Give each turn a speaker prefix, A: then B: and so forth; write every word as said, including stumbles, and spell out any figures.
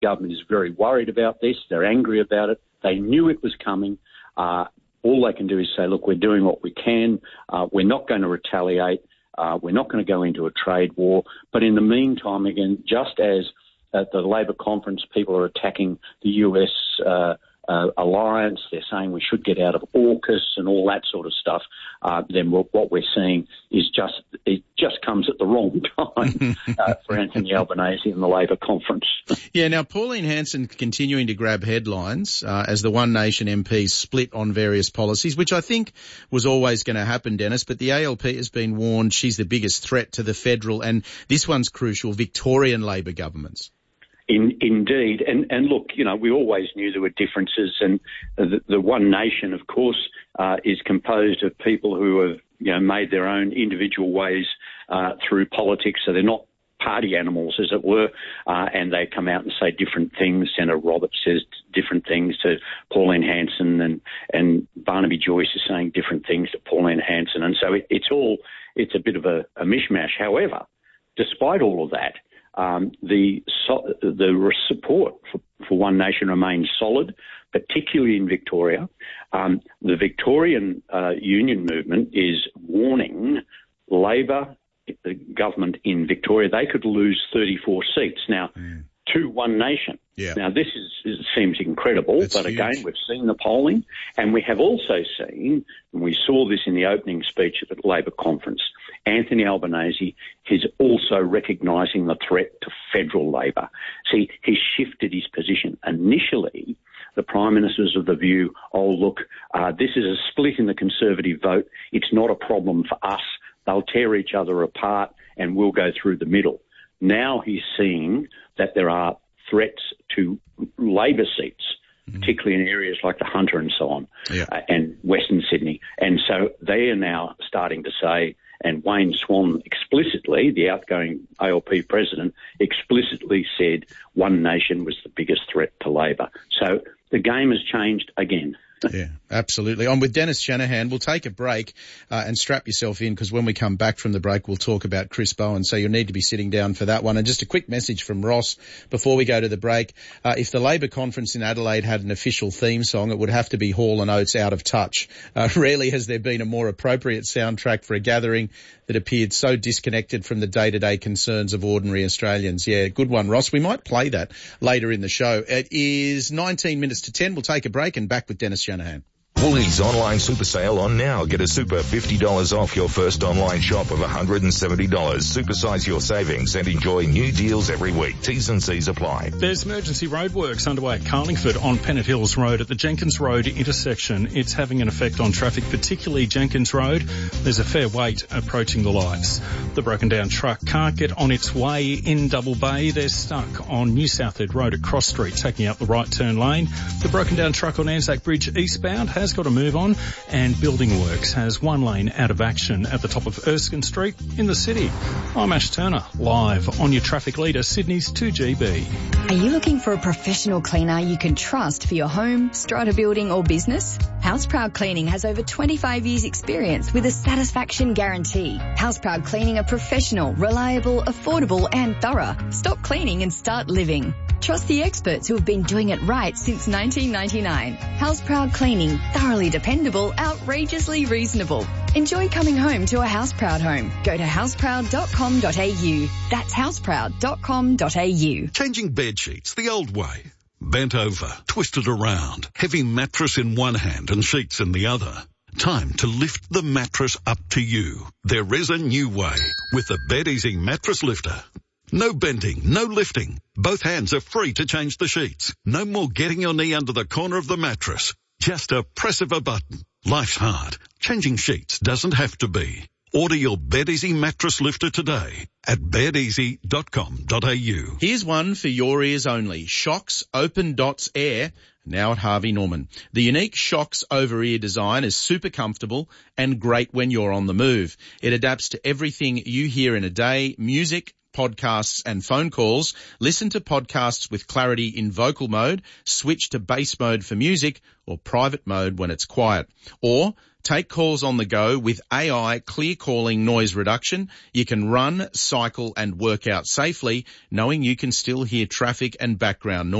A: government is very worried about this. They're angry about it. They knew it was coming. Uh, all they can do is say, look, we're doing what we can. Uh, we're not going to retaliate. Uh, we're not going to go into a trade war. But in the meantime, again, just as at the Labor conference, people are attacking the U S uh, uh, alliance, they're saying we should get out of AUKUS and all that sort of stuff, uh, then what we're seeing is just, it just comes at the wrong time uh, for Anthony Albanese and the Labor conference.
B: Yeah, now Pauline Hanson continuing to grab headlines uh, as the One Nation M Ps split on various policies, which I think was always going to happen, Dennis, but the A L P has been warned she's the biggest threat to the federal, and this one's crucial, Victorian Labor governments.
A: In, indeed. And, and look, you know, we always knew there were differences, and the, the One Nation, of course, uh, is composed of people who have, you know, made their own individual ways uh, through politics, so they're not party animals, as it were, uh, and they come out and say different things. Senator Roberts says different things to Pauline Hanson, and, and Barnaby Joyce is saying different things to Pauline Hanson. And so it, it's all, it's a bit of a, a mishmash. However, despite all of that, Um, the so, the support for, for One Nation remains solid, particularly in Victoria. Um, the Victorian uh, union movement is warning Labor the government in Victoria they could lose thirty-four seats now mm. to One Nation.
B: Yeah.
A: Now this is, is seems incredible,
B: That's
A: but
B: huge.
A: Again we've seen the polling, and we have also seen, and we saw this in the opening speech at the Labor conference, Anthony Albanese is also recognising the threat to federal Labor. See, he's shifted his position. Initially, the Prime Minister was of the view, oh, look, uh, this is a split in the Conservative vote. It's not a problem for us. They'll tear each other apart and we'll go through the middle. Now he's seeing that there are threats to Labor seats, mm-hmm. particularly in areas like the Hunter and so on,
B: yeah.
A: uh, and Western Sydney. And so they are now starting to say, and Wayne Swan explicitly, the outgoing A L P president, explicitly said One Nation was the biggest threat to Labor. So the game has changed again.
B: Yeah, absolutely. I'm with Dennis Shanahan. We'll take a break uh, and strap yourself in, because when we come back from the break, we'll talk about Chris Bowen. So you'll need to be sitting down for that one. And just a quick message from Ross before we go to the break. Uh, if the Labor conference in Adelaide had an official theme song, it would have to be Hall and Oates, Out of Touch. Uh, rarely has there been a more appropriate soundtrack for a gathering that appeared so disconnected from the day-to-day concerns of ordinary Australians. Yeah, good one, Ross. We might play that later in the show. It is nineteen minutes to ten. We'll take a break and back with Dennis Shanahan.
C: Woolies online super sale on now. Get a super fifty dollars off your first online shop of one hundred seventy dollars. Supersize your savings and enjoy new deals every week. T's and C's apply.
D: There's emergency roadworks underway at Carlingford on Pennant Hills Road at the Jenkins Road intersection. It's having an effect on traffic, particularly Jenkins Road. There's a fair wait approaching the lights. The broken down truck can't get on its way in Double Bay. They're stuck on New Southhead Road at Cross Street, taking out the right turn lane. The broken down truck on Anzac Bridge eastbound has got to move on, and Building Works has one lane out of action at the top of Erskine Street in the city. I'm Ash Turner, live on your traffic leader, Sydney's two G B.
E: Are you looking for a professional cleaner you can trust for your home, strata building or business? Houseproud Cleaning has over twenty-five years experience with a satisfaction guarantee. Houseproud Cleaning are professional, reliable, affordable and thorough. Stop cleaning and start living. Trust the experts who have been doing it right since nineteen ninety-nine. Houseproud Cleaning, thoroughly dependable, outrageously reasonable. Enjoy coming home to a Houseproud home. Go to houseproud dot com dot a u. That's houseproud dot com dot a u.
F: Changing bed sheets the old way. Bent over, twisted around, heavy mattress in one hand and sheets in the other. Time to lift the mattress up to you. There is a new way with the Bed Easy Mattress Lifter. No bending, no lifting. Both hands are free to change the sheets. No more getting your knee under the corner of the mattress. Just a press of a button. Life's hard. Changing sheets doesn't have to be. Order your Bed Easy Mattress Lifter today at bed easy dot com dot a u.
B: Here's one for your ears only. Shocks Open Dots Air, now at Harvey Norman. The unique Shocks over-ear design is super comfortable and great when you're on the move. It adapts to everything you hear in a day: music, podcasts and phone calls. Listen to podcasts with clarity in vocal mode, switch to bass mode for music, or private mode when it's quiet. Or Take calls on the go with A I clear calling noise reduction. You can run, cycle and work out safely knowing you can still hear traffic and background noise.